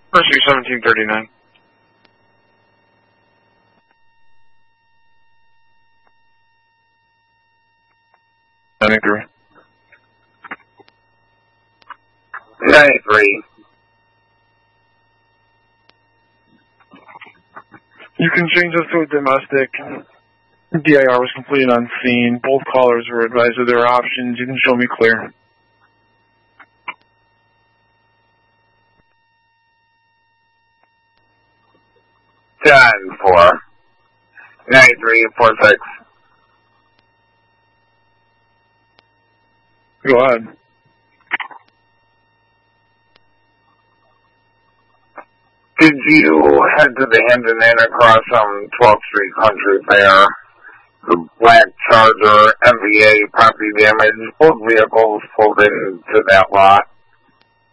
Mercy 1739. $93. 93. You can change this to a domestic. DIR was completed on scene. Both callers were advised of their options. You can show me clear. Ten 4. 93 46. Go ahead. Did you head to the Hendon Inn across 12th Street Country Fair? The black Charger, MVA, property damage, both vehicles pulled into that lot.